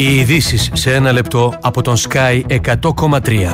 Οι ειδήσεις σε ένα λεπτό από τον Sky 100,3.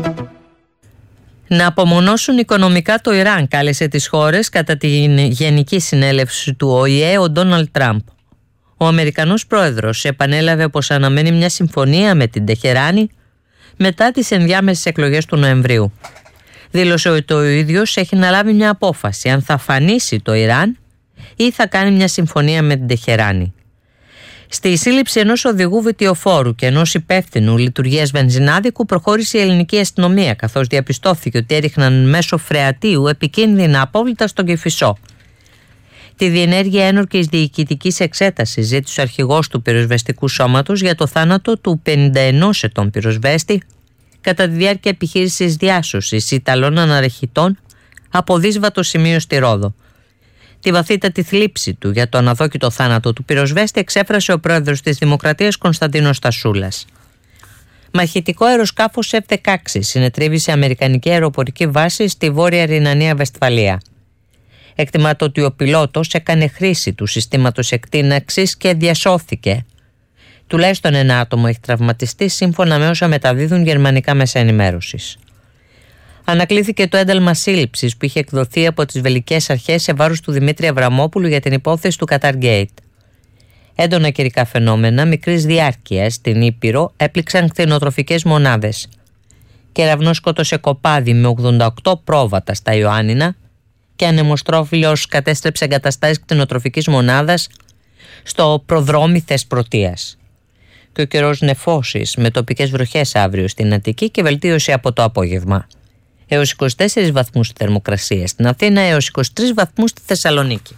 Να απομονώσουν οικονομικά το Ιράν, κάλεσε τις χώρες κατά τη Γενική Συνέλευση του ΟΗΕ ο Ντόναλντ Τραμπ. Ο Αμερικανός πρόεδρος επανέλαβε πως αναμένει μια συμφωνία με την Τεχεράνη μετά τις ενδιάμεσες εκλογές του Νοεμβρίου. Δήλωσε ότι ο ίδιος έχει να λάβει μια απόφαση αν θα αφανίσει το Ιράν ή θα κάνει μια συμφωνία με την Τεχεράνη. Στη σύλληψη ενός οδηγού βιτιοφόρου και ενός υπεύθυνου λειτουργίας βενζινάδικου προχώρησε η ελληνική αστυνομία, καθώς διαπιστώθηκε ότι έριχναν μέσω φρεατίου επικίνδυνα απόβλητα στον Κηφισό. Τη διενέργεια ένορκης διοικητικής εξέτασης ζήτησε ο αρχηγός του πυροσβεστικού σώματος για το θάνατο του 51 ετών πυροσβέστη κατά τη διάρκεια επιχείρησης διάσωσης Ιταλών αναρχητών από δύσβατο σημείο στη Ρόδο. Τη βαθύτατη θλίψη του για το αναδόκητο θάνατο του πυροσβέστη εξέφρασε ο πρόεδρος της Δημοκρατίας Κωνσταντίνος Στασούλας. Μαχητικό αεροσκάφος F-16 συνετρίβησε αμερικανική αεροπορική βάση στη Βόρεια Ρινανία-Βεσφαλία. Εκτιμάται ότι ο πιλότος έκανε χρήση του συστήματος εκτείναξης και διασώθηκε. Τουλάχιστον ένα άτομο έχει τραυματιστεί, σύμφωνα με όσα μεταδίδουν γερμανικά μέσα ενημέρωσης. Ανακλήθηκε το ένταλμα σύλληψης που είχε εκδοθεί από τις βελγικές αρχές σε βάρος του Δημήτρη Αβραμόπουλου για την υπόθεση του Qatar Gate. Έντονα καιρικά φαινόμενα μικρής διάρκειας στην Ήπειρο έπληξαν κτηνοτροφικές μονάδες. Κεραυνός σκότωσε κοπάδι με 88 πρόβατα στα Ιωάννινα και ανεμοστρόφιλος κατέστρεψε εγκαταστάσεις κτηνοτροφικής μονάδας στο προδρόμι Θεσπρωτείας. Και ο καιρός νεφώσεις με τοπικές βροχές αύριο στην Αττική και βελτίωση από το απόγευμα. Έως 24 βαθμούς στη θερμοκρασία στην Αθήνα, έως 23 βαθμούς στη Θεσσαλονίκη.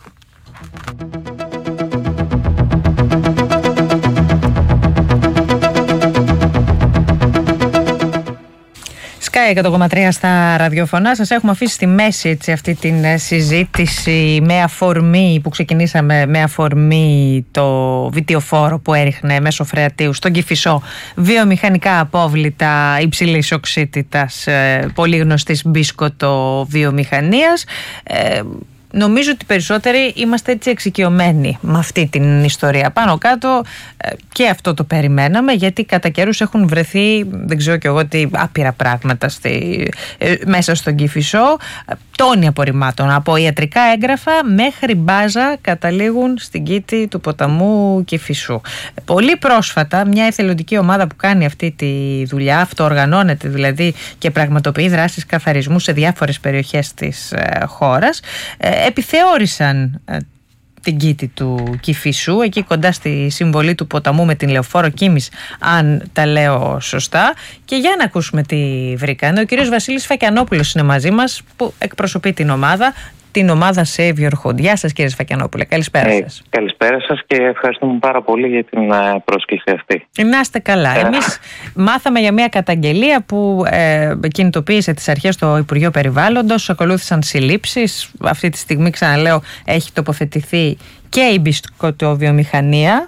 Sky 100,3 στα ραδιοφωνά. Σας έχουμε αφήσει στη μέση έτσι, αυτή την συζήτηση με αφορμή που ξεκινήσαμε με αφορμή το βιτιοφόρο που έριχνε μέσω φρεατίου στον Κηφισό βιομηχανικά απόβλητα υψηλής οξύτητας, πολύ γνωστής μπίσκοτο βιομηχανίας. Νομίζω ότι περισσότεροι είμαστε έτσι εξοικειωμένοι με αυτή την ιστορία. Πάνω κάτω και αυτό το περιμέναμε, γιατί κατά καιρούς έχουν βρεθεί, δεν ξέρω κι εγώ τι, άπειρα πράγματα μέσα στον Κηφισό. Τόνοι απορριμμάτων, από ιατρικά έγγραφα μέχρι μπάζα, καταλήγουν στην κήτη του ποταμού Κηφισού. Πολύ πρόσφατα μια εθελοντική ομάδα που κάνει αυτή τη δουλειά, αυτοοργανώνεται δηλαδή και πραγματοποιεί δράσεις καθαρισμού σε διάφορες περιοχές της χώρας, επιθεώρησαν την κήτη του Κηφισού, εκεί κοντά στη συμβολή του ποταμού με την λεωφόρο Κίμης, αν τα λέω σωστά. Και για να ακούσουμε τι βρήκαν. Ο κύριος Βασίλης Φακιανόπουλος είναι μαζί μας, που εκπροσωπεί την ομάδα Save Your Hood. Γεια σας κύριε Φακιανόπουλε, καλησπέρα σας. Καλησπέρα σας και ευχαριστούμε πάρα πολύ για την πρόσκληση αυτή. Να είστε καλά. Εμείς μάθαμε για μια καταγγελία που κινητοποίησε τις αρχές στο Υπουργείο Περιβάλλοντος, ακολούθησαν συλλήψεις. Αυτή τη στιγμή, ξαναλέω, έχει τοποθετηθεί και η μπισκοτοβιομηχανία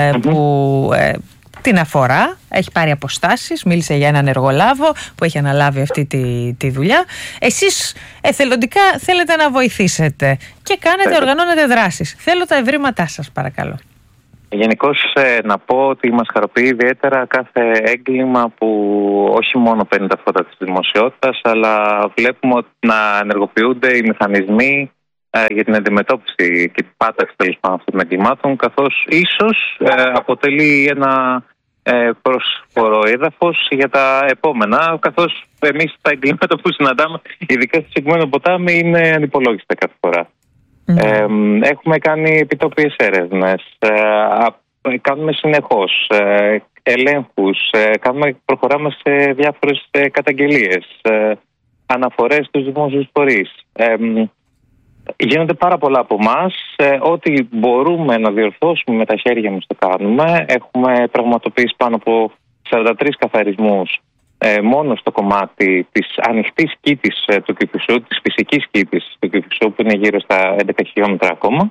που την αφορά, έχει πάρει αποστάσεις, μίλησε για έναν εργολάβο που έχει αναλάβει αυτή τη δουλειά. Εσείς εθελοντικά θέλετε να βοηθήσετε και οργανώνετε δράσεις. Θέλω τα ευρήματά σας, παρακαλώ. Γενικώς να πω ότι μας χαροποιεί ιδιαίτερα κάθε έγκλημα που όχι μόνο παίρνει τα φώτα της δημοσιότητας, αλλά βλέπουμε ότι να ενεργοποιούνται οι μηχανισμοί για την αντιμετώπιση και την πάταξη τέλος πάντων αυτών των εγκλημάτων, καθώς ίσως αποτελεί ένα πρόσφορο έδαφος για τα επόμενα, καθώς εμείς τα εγκλήματα που συναντάμε, ειδικά στη συγκεκριμένη ποτάμι, είναι ανυπολόγιστα κάθε φορά. Έχουμε κάνει επιτόπιες έρευνες, κάνουμε συνεχώς ελέγχους, προχωράμε σε διάφορες καταγγελίες, αναφορές στους δημόσιους φορείς. Γίνονται πάρα πολλά από εμάς. Ό,τι μπορούμε να διορθώσουμε με τα χέρια μας το κάνουμε. Έχουμε πραγματοποιήσει πάνω από 43 καθαρισμούς μόνο στο κομμάτι της ανοιχτής κήτης του Κηφισού, της φυσικής κήτης του Κηφισού, που είναι γύρω στα 11 χιλιόμετρα ακόμα.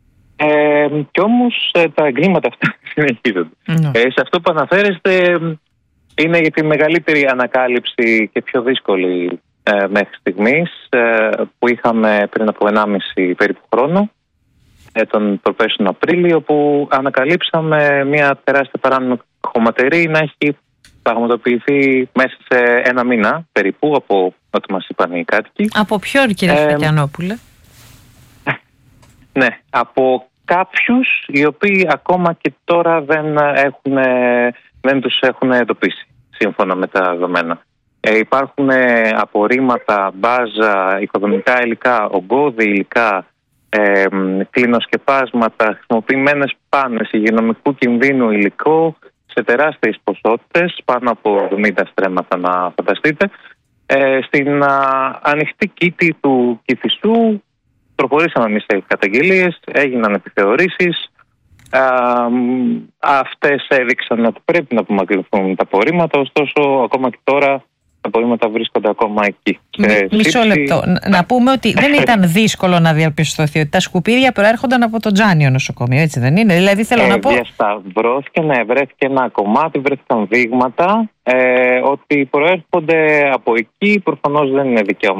Κι όμως τα εγκλήματα αυτά συνεχίζονται. Σε αυτό που αναφέρεστε είναι για τη μεγαλύτερη ανακάλυψη και πιο δύσκολη μέχρι στιγμής, που είχαμε πριν από 1,5 περίπου χρόνο, τον προπέρσινο Απρίλιο, που ανακαλύψαμε μια τεράστια παράνομη χωματερή να έχει πραγματοποιηθεί μέσα σε ένα μήνα περίπου, από ό,τι μας είπαν οι κάτοικοι. Από ποιον, κύριε Σφακιανόπουλε? Ναι, από κάποιους οι οποίοι ακόμα και τώρα δεν τους έχουν εντοπίσει σύμφωνα με τα δεδομένα. Υπάρχουν απορρίμματα, μπάζα, οικοδομικά υλικά, ογκώδη υλικά, κλινοσκεπάσματα, χρησιμοποιημένες πάνες, υγειονομικού κινδύνου υλικό σε τεράστιες ποσότητες, πάνω από 70 στρέμματα να φανταστείτε. Στην ανοιχτή κήτη του Κηφισού προχωρήσαμε εμείς σε καταγγελίες, έγιναν επιθεωρήσεις. Αυτές έδειξαν ότι πρέπει να απομακρυνθούν τα απορρίμματα, ωστόσο ακόμα και τώρα τα απορρίμματα βρίσκονται ακόμα εκεί. Μισό λεπτό. Να πούμε ότι δεν ήταν δύσκολο να διαπιστωθεί ότι τα σκουπίδια προέρχονταν από το Τζάνιο νοσοκομείο, έτσι δεν είναι? Δηλαδή θέλω να πω. Βρέθηκε ένα κομμάτι, βρέθηκαν δείγματα ότι προέρχονται από εκεί. Προφανώς δεν είναι δικά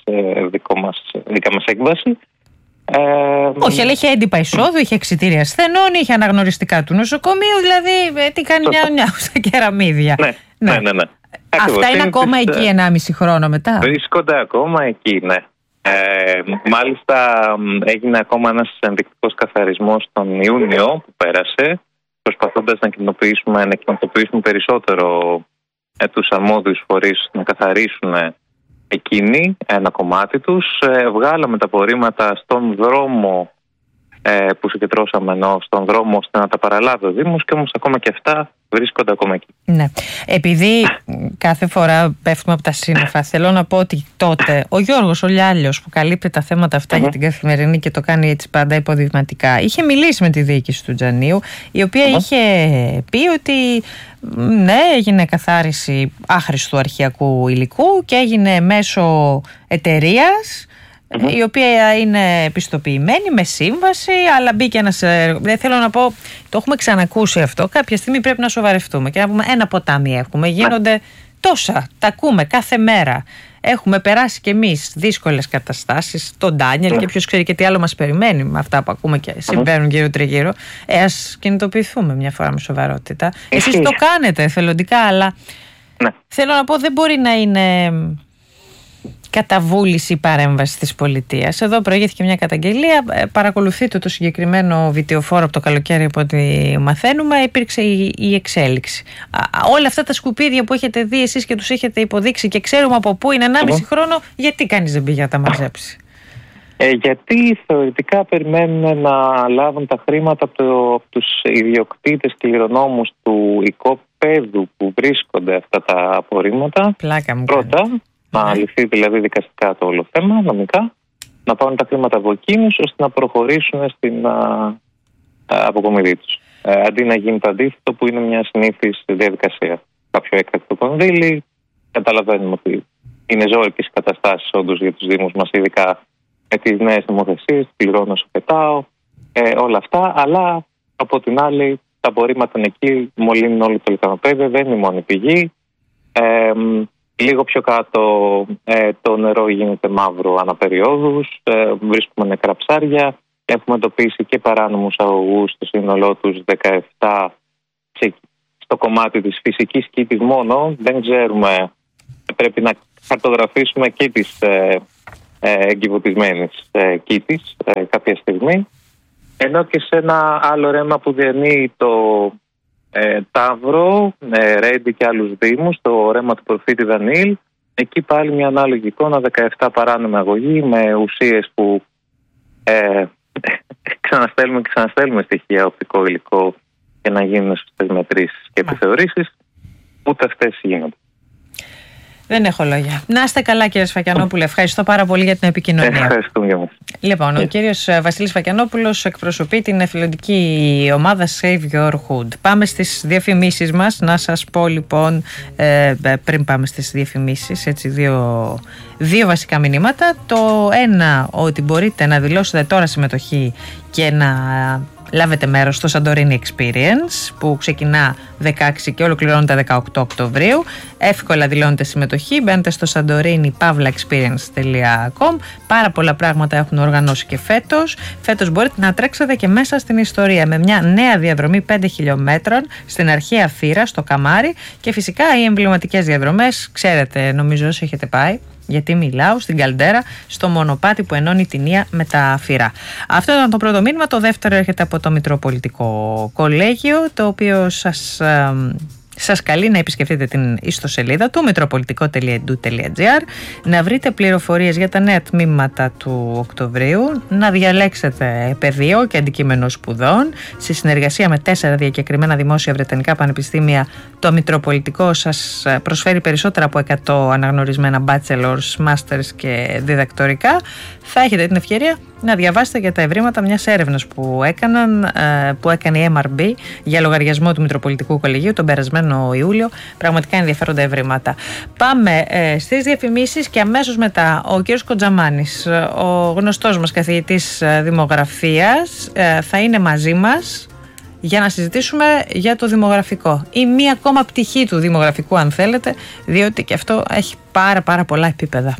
μας έκβαση. Όχι, αλλά είχε έντυπα εισόδου, είχε εξιτήρια ασθενών, είχε αναγνωριστικά του νοσοκομείου, δηλαδή τι κάνει νιάου στα κεραμίδια. Ναι. Αυτά είναι ακόμα εκεί 1,5 χρόνο μετά? Βρίσκονται ακόμα εκεί, ναι. Μάλιστα έγινε ακόμα ένας ενδεικτικός καθαρισμός τον Ιούνιο που πέρασε, προσπαθώντας να κοινοποιήσουμε περισσότερο τους αρμόδιους φορείς να καθαρίσουν εκείνοι ένα κομμάτι τους. Βγάλαμε τα απορρίμματα στον δρόμο που συγκεντρώσαμε, ενώ στον δρόμο ώστε να τα παραλάβει ο Δήμος, και όμως ακόμα και αυτά βρίσκονται ακόμα εκεί. Ναι. Επειδή κάθε φορά πέφτουμε από τα σύννεφα, θέλω να πω ότι τότε ο Γιώργος ο Λιάλιος, που καλύπτει τα θέματα αυτά για την Καθημερινή και το κάνει έτσι πάντα υποδειγματικά, είχε μιλήσει με τη διοίκηση του Τζανίου, η οποία είχε πει ότι ναι, έγινε καθάριση άχρηστου αρχαιακού υλικού και έγινε μέσω εταιρείας η οποία είναι επιστοποιημένη με σύμβαση, αλλά μπήκε ένας. Δεν θέλω να πω, το έχουμε ξανακούσει αυτό. Κάποια στιγμή πρέπει να σοβαρευτούμε και να πούμε: ένα ποτάμι έχουμε. Γίνονται τόσα. Τα ακούμε κάθε μέρα. Έχουμε περάσει κι εμείς δύσκολες καταστάσεις. Τον Ντάνιελ και ποιος ξέρει και τι άλλο μας περιμένει με αυτά που ακούμε και συμβαίνουν γύρω-τριγύρω. Ας κινητοποιηθούμε μια φορά με σοβαρότητα. Εσείς το κάνετε εθελοντικά, αλλά θέλω να πω, δεν μπορεί να είναι καταβούληση ή παρέμβαση της πολιτείας. Εδώ προηγήθηκε μια καταγγελία. Παρακολουθείτε το συγκεκριμένο βιτεοφόρο από το καλοκαίρι, από ό,τι μαθαίνουμε. Υπήρξε η εξέλιξη. Όλα αυτά τα σκουπίδια που έχετε δει εσείς και τους έχετε υποδείξει και ξέρουμε από πού είναι 1,5 χρόνο, γιατί κανείς δεν πήγε να τα μαζέψει? Γιατί θεωρητικά περιμένουν να λάβουν τα χρήματα από τους ιδιοκτήτες κληρονόμους του οικόπεδου που βρίσκονται αυτά τα απορρίμματα. Πλάκα μου. Πρώτα, να λυθεί δηλαδή δικαστικά το όλο θέμα, νομικά, να πάρουν τα χρήματα από εκείνους ώστε να προχωρήσουν στην αποκομιδή τους. Αντί να γίνει το αντίθετο, που είναι μια συνήθις διαδικασία. Κάποιο έκτακτο κονδύλι, καταλαβαίνουμε ότι είναι ζώρικες καταστάσεις όντως για τους Δήμους μας, ειδικά με τις νέες νομοθεσίες, πληρώνω, σου πετάω, όλα αυτά, αλλά από την άλλη τα απορρίμματα εκεί μολύνουν όλο το λιθανοπέδιο, δεν είναι η μόνη πηγή. Λίγο πιο κάτω το νερό γίνεται μαύρο αναπεριόδους, βρίσκουμε νεκρά ψάρια, έχουμε εντοπίσει και παράνομους αγωγούς στο σύνολό τους 17 στο κομμάτι της φυσικής κήτης μόνο. Δεν ξέρουμε, πρέπει να χαρτογραφήσουμε και τις εγκυβωτισμένης κήτης κάποια στιγμή. Ενώ και σε ένα άλλο ρέμα που διανύει το Ταύρο, Ρέντι και άλλους δήμους, το ρέμα του Προφήτη Δανίλ, εκεί πάλι μια ανάλογη εικόνα, 17 παράνομη αγωγή με ουσίες που ξαναστέλνουμε στοιχεία, οπτικό υλικό, για να γίνουν σωστές μετρήσεις και επιθεωρήσεις. Ούτε αυτές γίνονται. Δεν έχω λόγια. Να είστε καλά, κύριε Σφακιανόπουλε. Ευχαριστώ πάρα πολύ για την επικοινωνία. Ευχαριστούμε για μας. Λοιπόν, ο κύριος Βασίλης Σφακιανόπουλος εκπροσωπεί την εθελοντική ομάδα Save Your Hood. Πάμε στις διαφημίσεις μας. Να σας πω λοιπόν, πριν πάμε στις διαφημίσεις, έτσι δύο βασικά μηνύματα. Το ένα, ότι μπορείτε να δηλώσετε τώρα συμμετοχή και να λάβετε μέρος στο Santorini Experience που ξεκινά 16 και ολοκληρώνεται 18 Οκτωβρίου. Εύκολα δηλώνετε συμμετοχή, μπαίνετε στο santoriniPavlaExperience.com. Πάρα πολλά πράγματα έχουν οργανώσει και φέτος. Φέτος μπορείτε να τρέξετε και μέσα στην ιστορία με μια νέα διαδρομή 5 χιλιόμετρων στην αρχαία Θύρα, στο Καμάρι, και φυσικά οι εμβληματικές διαδρομές, ξέρετε, νομίζω όσοι έχετε πάει, γιατί μιλάω, στην Καλντέρα, στο μονοπάτι που ενώνει την Ία με τα Φυρά. Αυτό ήταν το πρώτο μήνυμα. Το δεύτερο έρχεται από το Μητροπολιτικό Κολέγιο, το οποίο σας καλεί να επισκεφτείτε την ιστοσελίδα του metropolitico.edu.gr, να βρείτε πληροφορίες για τα νέα τμήματα του Οκτωβρίου, να διαλέξετε πεδίο και αντικείμενο σπουδών. Σε συνεργασία με 4 διακεκριμένα δημόσια βρετανικά πανεπιστήμια, το Μητροπολιτικό σας προσφέρει περισσότερα από 100 αναγνωρισμένα bachelors, masters και διδακτορικά. Θα έχετε την ευκαιρία να διαβάσετε για τα ευρήματα μιας έρευνας που έκανε η MRB για λογαριασμό του Μητροπολιτικού Κολεγίου τον περασμένο Ιούλιο. Πραγματικά ενδιαφέροντα ευρήματα. Πάμε στις διαφημίσεις και αμέσως μετά ο κ. Κοντζαμάνης, ο γνωστός μας καθηγητής δημογραφίας, θα είναι μαζί μας για να συζητήσουμε για το δημογραφικό ή μία ακόμα πτυχή του δημογραφικού, αν θέλετε, διότι και αυτό έχει πάρα πολλά επίπεδα.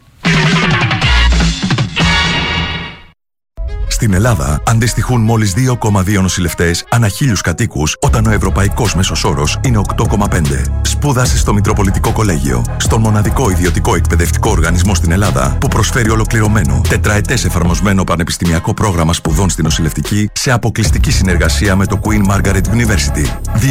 Στην Ελλάδα αντιστοιχούν μόλις 2,2 νοσηλευτές ανά 1.000 κατοίκους, όταν ο ευρωπαϊκός μέσος όρος είναι 8,5. Σπούδασε στο Μητροπολιτικό Κολέγιο, στον μοναδικό ιδιωτικό εκπαιδευτικό οργανισμό στην Ελλάδα που προσφέρει ολοκληρωμένο, τετραετές εφαρμοσμένο πανεπιστημιακό πρόγραμμα σπουδών στη νοσηλευτική σε αποκλειστική συνεργασία με το Queen Margaret University.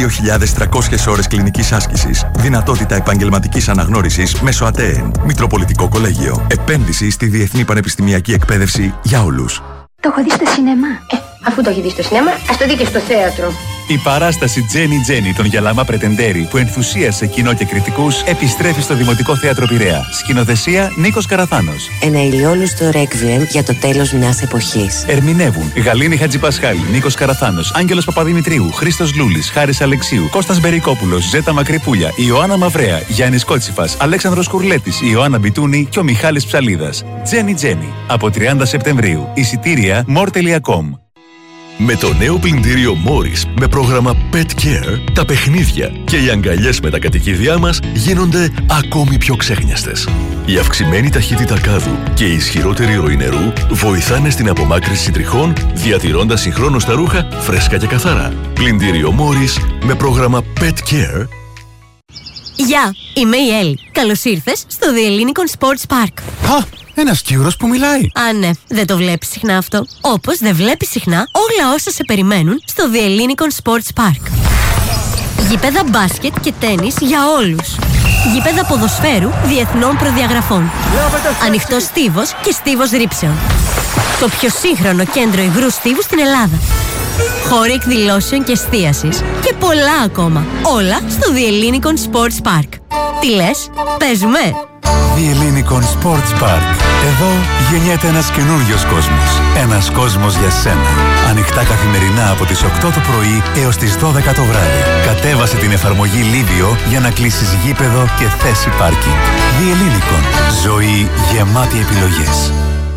2.300 ώρες κλινικής άσκησης, δυνατότητα επαγγελματικής αναγνώρισης μέσω ΑΤΕΕΝ. Μητροπολιτικό Κολέγιο. Επένδυση στη διεθνή πανεπιστημιακή εκπαίδευση για όλους. Το έχω δει στο σινεμά. Αφού το έχει δει στο σινεμά, ας το δει και στο θέατρο. Η παράσταση Jenny Jenny των Γιαλάμα Πρετεντέρη, που ενθουσίασε κοινό και κριτικούς, επιστρέφει στο Δημοτικό Θέατρο Πειραιά. Σκηνοθεσία Νίκος Καραθάνος. Ένα ηλιόλουστο ρέκβιεμ για το τέλος μιας εποχής. Ερμηνεύουν Γαλήνη Χατζηπασχάλη, Νίκος Καραθάνος, Άγγελος Παπαδημητρίου, Χρήστος Λούλης, Χάρης Αλεξίου, Κώστας Μπερικόπουλος, Ζέτα Μακρυπούλια, Ιωάννα Μαυρέα, Γιάννης Κότσιφας, Αλέξανδρος Κουρλέτης, Ιωάννα Μπιτούνη και ο Μιχάλης Ψαλίδας. Jenny Jenny. Από 30 Σεπτεμβρίου. Εισιτήρια more.com. Με το νέο πλυντήριο Morris με πρόγραμμα Pet Care, τα παιχνίδια και οι αγκαλιές με τα κατοικίδια μας γίνονται ακόμη πιο ξέχνιαστες. Η αυξημένη ταχύτητα κάδου και η ισχυρότερη ροή νερού βοηθάνε στην απομάκρυνση τριχών, διατηρώντας συγχρόνως τα ρούχα φρέσκα και καθαρά. Πλυντήριο Morris με πρόγραμμα Pet Care. Γεια, είμαι η Έλλη. Καλώς ήρθες στο The Ellinikon Sports Park. Ένας Κύρος που μιλάει. Α, ναι, δεν το βλέπεις συχνά αυτό. Όπως δεν βλέπεις συχνά όλα όσα σε περιμένουν στο The Ellinikon Sports Park. Γήπεδα μπάσκετ και τένις για όλους. Γήπεδα ποδοσφαίρου διεθνών προδιαγραφών. Ανοιχτός στίβος και στίβος ρήψεων. Το πιο σύγχρονο κέντρο υγρού στίβου στην Ελλάδα. Χώροι εκδηλώσεων και εστίασης και πολλά ακόμα. Όλα στο The Ellinikon Sports Park. Τι λες, παίζουμε? The Ellinikon Sports Park. Εδώ γεννιέται ένας καινούριος κόσμος. Ένας κόσμος για σένα. Ανοιχτά καθημερινά από τις 8 το πρωί έως τις 12 το βράδυ. Κατέβασε την εφαρμογή Livio για να κλείσεις γήπεδο και θέση πάρκινγκ. The Ellinikon. Ζωή γεμάτη επιλογές.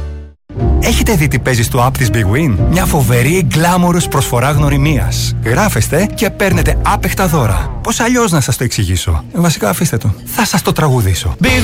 Έχετε δει τι παίζει στο app της Big Win? Μια φοβερή γκλάμορος προσφορά γνωριμίας. Γράφεστε και παίρνετε άπεχτα δώρα. Πώς αλλιώς να σας το εξηγήσω? Βασικά αφήστε το. Θα σας το τραγουδήσω. Big